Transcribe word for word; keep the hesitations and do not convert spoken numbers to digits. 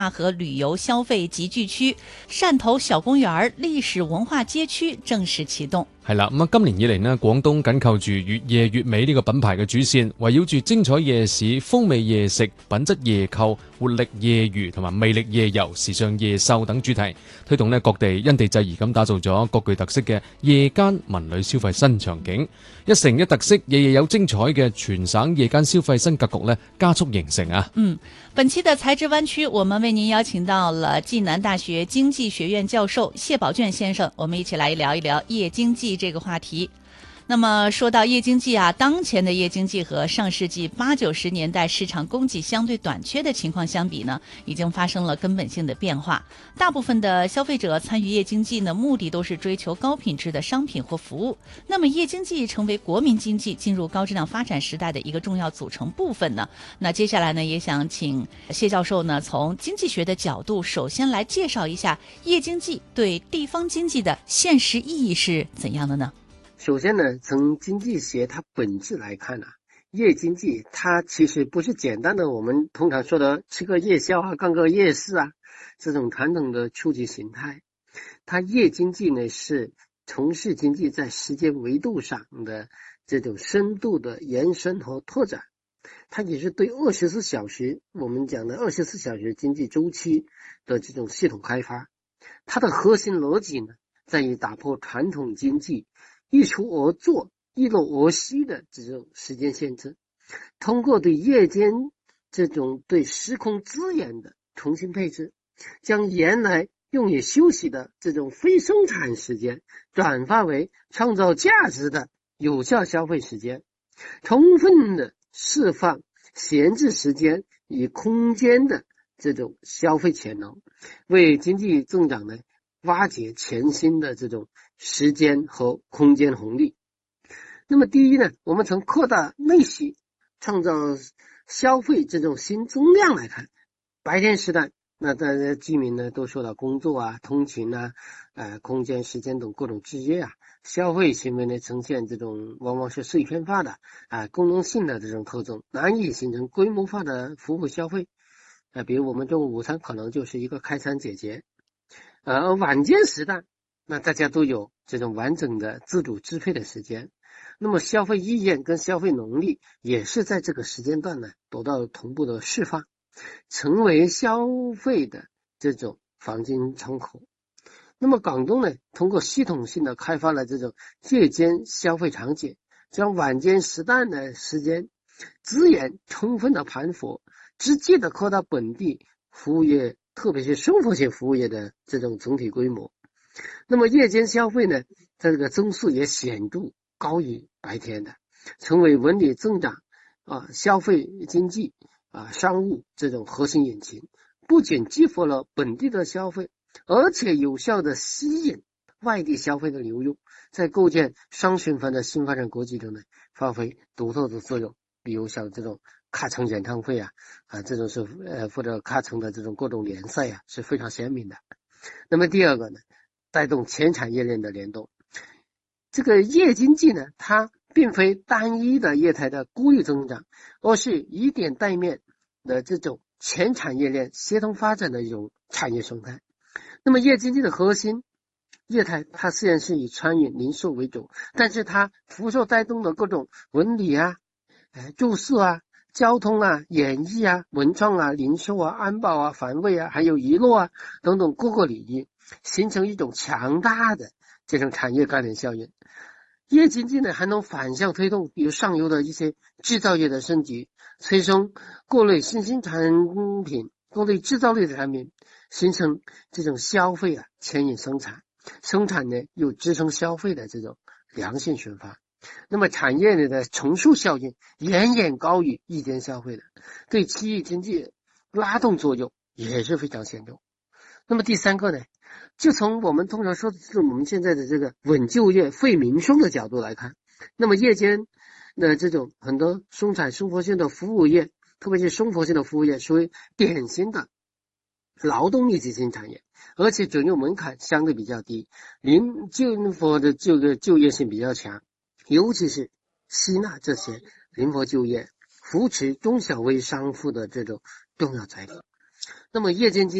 和旅遊消費集聚區、汕頭小公園歷史文化街區正式啟動。 係啦，咁啊，今年以嚟呢，廣東緊扣住越夜越美呢個品牌嘅主線，圍繞住精彩夜市、風味夜食、品質夜購、活力夜娛同埋魅力夜遊、時尚夜秀等主題，推動呢各地因地制宜咁打造咗各具特色嘅夜間文旅消費新場景，一城一特色，夜夜有精彩嘅全省夜間消費新格局呢加速形成啊！ 嗯，本期的財智灣區，我們為您邀請到了暨南大學經濟學院教授謝寶卷先生，我們一起來聊一聊夜經濟這個話題。那麼說到夜經濟啊，當前的夜經濟和上世紀八九十年代市場供給相對短缺的情況相比呢，已經發生了根本性的變化。大部分的消費者參與夜經濟呢，目的都是追求高品質的商品或服務。那麼夜經濟成為國民經濟進入高質量發展時代的一個重要組成部分呢。那接下來呢，也想請謝教授呢，從經濟學的角度，首先來介紹一下夜經濟對地方經濟的現實意義是怎樣的呢？ 首先呢，從經濟學它本質來看啊，夜經濟它其實不是簡單的我們通常說的吃個夜宵啊、幹個夜市啊這種傳統的初級形態。它夜經濟呢是從事經濟在時間維度上的這種深度的延伸和拓展。它也是對二十四小時我們講的二十四小時經濟周期的這種系統開發。它的核心邏輯呢，在於打破傳統經濟一蹴而就、一勞而息的這種時間限制，通過對夜間這種對時空資源的重新配置，將原來用於休息的這種非生產時間轉化為創造價值的有效消費時間，充分的釋放閒置時間與空間的這種消費潛能，為經濟增長呢挖掘全新的這種時間和空間紅利。那麼第一呢，我們從擴大內需、創造消費這種新增量來看，白天時代，那大家居民呢都受到工作啊、通勤啊、呃、空間、時間等各種制約啊，消費行為呢呈現這種往往是碎片化的啊、呃、功能性的這種特徵，難以形成規模化的服務消費。呃，比如我們中午午餐可能就是一個開餐解決。而晚間時段，那大家都有這種完整的自主支配的時間，那麼消費意願跟消費能力也是在這個時間段呢得到同步的釋放，成為消費的這種黃金窗口。那麼廣東呢，通過系統性的開發了這種夜間消費場景，將晚間時段的時間資源充分的盤活，直接的擴大本地服務業，特別是生活性服務業的這種總體規模。那麼夜間消費呢，它這個增速也顯著高於白天的，成為文旅增長啊、消費經濟啊、商務這種核心引擎，不僅激活了本地的消費，而且有效的吸引外地消費的流入，在構建雙循環的新發展國際中呢，發揮獨特的作用。比如像這種卡城演唱會啊，啊，這種是呃或者卡城的這種各種聯賽啊，是非常鮮明的。那麼第二個呢，帶動全產業鏈的聯動。這個夜經濟呢，它並非單一的業態的孤立增長，而是以點帶面的這種全產業鏈協同發展的一種產業生態。那麼夜經濟的核心業態，它雖然是以餐飲零售為主，但是它輻射帶動的各種文旅啊、哎、住宿啊、交通啊、演藝啊、文創啊、零售啊、安保啊、防衛啊，還有娛樂啊等等各個領域，形成一種強大的這種產業關聯效應。夜經濟呢，還能反向推動，比如上游的一些製造業的升級，催生各類新興產品、各類製造類的產品，形成這種消費啊牽引生產，生產呢又支撐消費的這種良性循環。那麼產業鏈的重塑效應遠遠高於夜間消費的，對區域經濟拉動作用也是非常顯著。那麼第三個呢，就從我們通常說的是我們現在的這個穩就業、惠民生的角度來看，那麼夜間的這種很多生產生活性的服務業，特別是生活性的服務業，屬於典型的勞動密集型產業，而且准入門檻相對比較低，靈靈活的這個就業性比較強，尤其是吸納這些靈活就業、扶持中小微商戶的這種重要載體。 那么夜间经